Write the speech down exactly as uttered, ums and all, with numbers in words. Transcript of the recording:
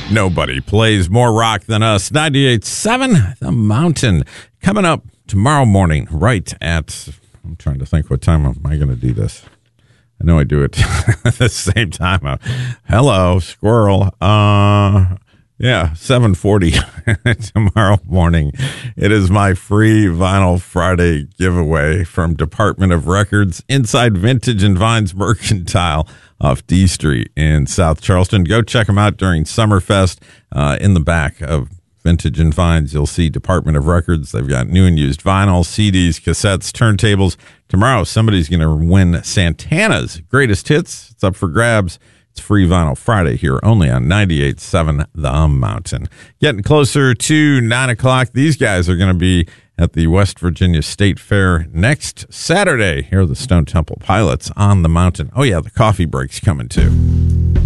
Nobody plays more rock than us. ninety-eight point seven The Mountain. Coming up tomorrow morning, right at, I'm trying to think what time am I going to do this. I know I do it at the same time. Uh, hello, squirrel. Uh, yeah, seven forty tomorrow morning. It is my free Vinyl Friday giveaway from Department of Records inside Vintage and Vines Mercantile off D Street in South Charleston. Go check them out during Summerfest. Uh, in the back of Vintage and Vines, you'll see Department of Records. They've got new and used vinyl, C Ds, cassettes, turntables. Tomorrow, somebody's going to win Santana's Greatest Hits. It's up for grabs. It's free Vinyl Friday here only on ninety-eight point seven The Mountain. Getting closer to nine o'clock. These guys are going to be at the West Virginia State Fair next Saturday. Here are the Stone Temple Pilots on the mountain. Oh, yeah, the coffee break's coming too.